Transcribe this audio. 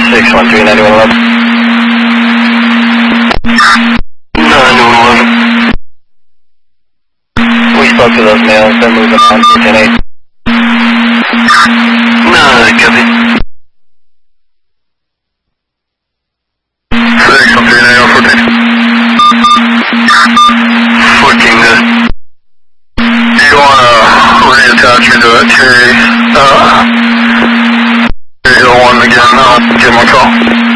613-9111. 9111. We spoke to those males, they're moving on to 10-8. No, copy. 613-9114. 14 good. Do you want to reattach me to that Cherry Hill one again? I'll give him a call.